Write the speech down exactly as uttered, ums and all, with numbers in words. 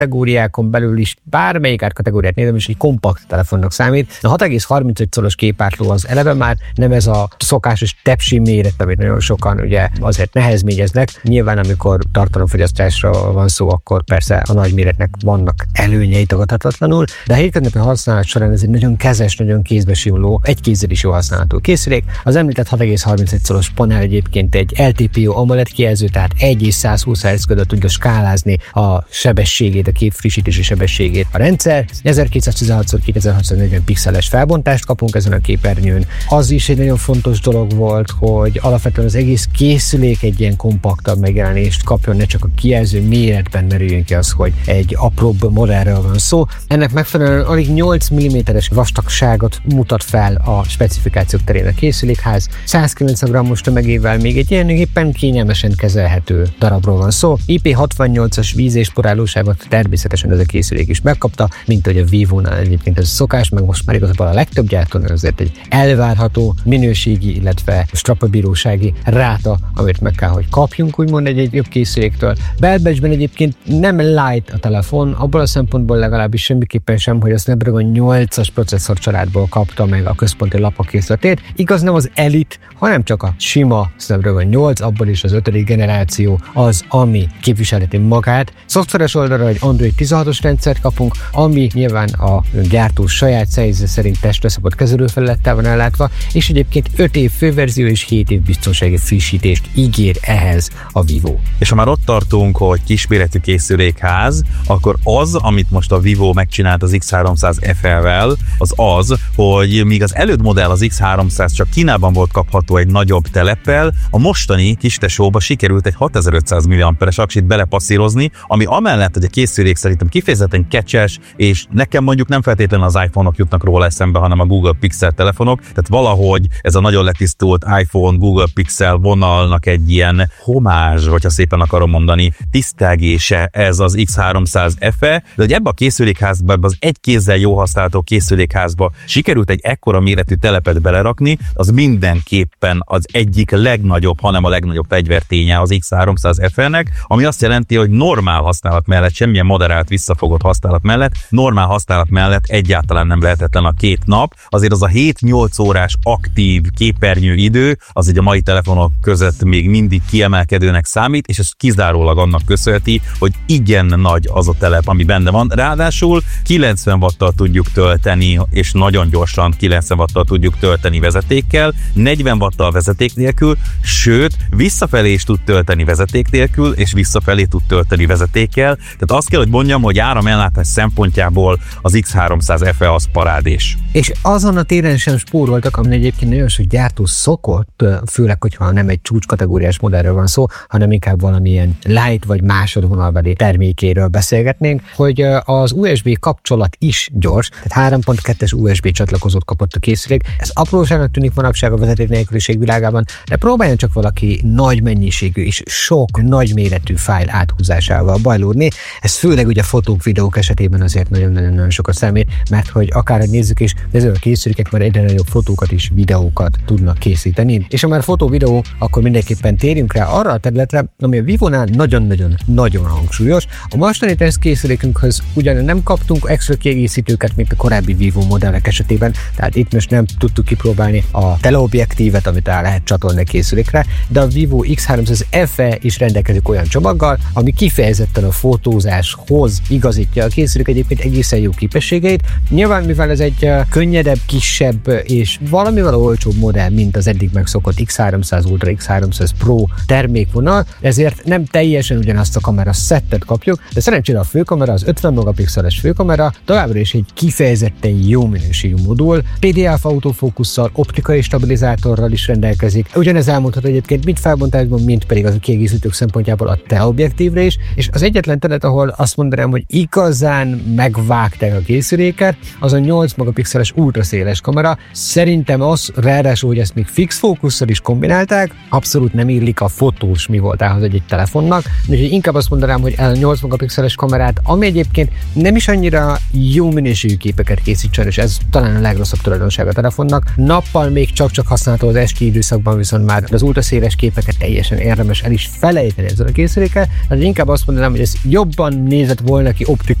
kategóriákon belül is bármelyik árkategóriát nézem, és egy kompakt telefonnak számít. A hat egész harmincöt colos képátló az eleve már nem ez a szokásos tepsi méret, amit nagyon sokan ugye azért nehezményeznek. Nyilván, amikor tartalomfogyasztásra van szó, akkor persze a nagy méretnek vannak előnyei tagadhatatlanul, de a hétköznapi használat során ez egy nagyon kezes, nagyon kézbe simuló, egy kézzel is jó használatú készülék. Az említett hat egész harmincöt colos panel egyébként egy el té pé o AMOLED kijelző, tehát egy és száz húsz hertz között tudja skálázni a sebességét, a kép frissítési sebességét a rendszer. ezerkétszáztizenhat szor kétezer-hatszáznegyven pixeles felbontást kapunk ezen a képernyőn. Az is egy nagyon fontos dolog volt, hogy alapvetően az egész készülék egy ilyen kompaktabb megjelenést kapjon, ne csak a kijelző méretben merüljön ki az, hogy egy apróbb modellről van szó. Ennek megfelelően alig nyolc milliméteres vastagságot mutat fel a specifikációk terén a készülékház. száz kilencven grammos tömegével még egy ilyen éppen kényelmesen kezelhető darabról van szó. I P hatvannyolcas víz- és porrálóságot természetesen ez a készülék is megkapta, mint hogy a Vivo-nál egyébként ez szokás, meg most már igazából a legtöbb gyártónál azért egy elvárható minőségi, illetve strapabírósági ráta, amit meg kell, hogy kapjunk, úgymond egy, egy jobb készüléktől. Belbecsben egyébként nem light a telefon, abból a szempontból legalábbis semmiképpen sem, hogy a Snapdragon nyolcas processzor családból kapta meg a központi lapakészletét. Igaz, nem az Elite, hanem csak a sima Snapdragon nyolc, abból is az ötödik generáció az, ami képviselheti magát. Szoftveres oldalra egy Android tizenhatos rendszert kapunk, ami nyilván a gyártó saját szájéze szerint testre szabott kezelőfelülettel van ellátva, és egyébként öt év főverzió és hét év biztonsági frissítést ígér ehhez a Vivo. És ha már ott tartunk, hogy kisméretű készülékház, akkor az, amit most a Vivo megcsinált az X háromszáz F E-vel, az az, hogy míg az előtt modell az X háromszáz csak Kínában volt kapható egy nagyobb teleppel, a mostani kistesóba sikerült egy hatezer-ötszáz milliamperes aksit belepasszírozni, ami amellett, hogy a készülék szerintem kifejezetten kecses, és nekem mondjuk nem feltétlenül az iPhone-ok jutnak róla eszembe, hanem a Google Pixel telefonok, tehát valahogy ez a nagyon letisztult iPhone, Google Pixel vonalnak egy ilyen homázs, hogyha szépen akarom mondani, tisztelgése ez az X háromszáz F E, de hogy ebbe a készülékházba, ebbe az egy kézzel jó használható készülékházba sikerült egy ekkora méretű telepet belerakni, az mindenképpen az egyik legnagyobb, hanem a legnagyobb fegyverténye az X háromszáz F E-nek, ami azt jelenti, hogy normál használat mellett, semmilyen moderált visszafogott használat mellett, normál használat mellett egyáltalán nem lehetetlen a két nap. Azért az a hét-nyolc órás aktív képernyő idő, az egy a mai telefonok között még mindig kiemelkedőnek számít, és ez kizárólag annak köszönheti, hogy igen nagy az a telep, ami benne van. Ráadásul kilencven watttal tudjuk tölteni, és nagyon gyorsan kilencven watttal tudjuk tölteni vezetékkel, negyven watttal vezeték nélkül, sőt, visszafelé is tud tölteni vezeték nélkül, és visszafelé tud tölteni vezetékkel. Tehát azt kell, hogy mondjam, hogy áramellátás szempontjából az X háromszáz F E az parádés. És azon a téren sem spóroltak, amin egyébként nagyon sok gyártó szokott, főleg, hogyha nem egy csúcskategóriás modellről van szó, hanem inkább valamilyen light vagy másodvonalbeli termékéről beszélgetnénk, hogy az u es bé kapcsolat is gyors, tehát három pont kettes u es bé csatlakozót kapott a készülék. Ez apróságnak tűnik manapság a vezeték nélküliség világában, de próbáljon csak valaki nagy mennyiségű és sok nagyméretű fájl áthúzásával bajlódni. Ez főleg ugye fotók, videók esetében azért nagyon-nagyon sokat számít, mert hogy akárhogy nézzük is, ezek a készülékek már egyre nagyobb fotókat és videókat tudnak készíteni. És ha már fotó-videó, akkor mindenképpen térjünk rá arra a területre, ami a Vivo-nál nagyon-nagyon-nagyon hangsúlyos. A mostani tesztkészülékünkhöz ugyan nem kaptunk extra kiegészítőket, mint a korábbi Vivo modellek esetében, tehát itt most nem tudtuk kipróbálni a teleobjektívet, amit rá lehet csatolni a készülékre, de a Vivo X háromszáz F E is rendelkezik olyan csomaggal, ami kifejezetten a fotózáshoz igazítja a készülék egyébként egészen jó képességeit. Nyilván, mivel ez egy könnyedebb, kisebb és valamivel olcsóbb modell, mint az eddig megszokott X háromszáz Ultra, X háromszáz Pro termékvonal, ezért nem teljesen ugyanazt a kamera szettet kapjuk, de szerencsére a főkamera, az ötven megapixeles főkamera továbbra is egy kifejezetten jó minőségű modul, pé dé ef autofókusszal, optikai stabilizátorral is rendelkezik. Ugyanez elmondható egyébként mind felbontásban, mind pedig az a kiegészítők szempontjából a teleobjektívre is, és az egyetlen terület, ahol azt mondanám, hogy igazán megvágták a készüléket, az a nyolc megapixeles ultraszéles kamera. Szerintem az, ráadásul, hogy ezt még fix fókusszal is kombinálták, abszolút nem illik a fotós mi voltához egy telefonnak, úgyhogy inkább azt mondanám, hogy el a nyolc megapixeles kamerát, ami egyébként nem is annyira jó minőségű képeket készítsen, és ez talán a legrosszabb tulajdonság a telefonnak. Nappal még csak-csak használható, az esti időszakban viszont már az ultraszéles képeket teljesen érdemes el is felejteni ezzel a készülékkel, tehát inkább azt mondanám, hogy ez jobban nézett volna ki optikai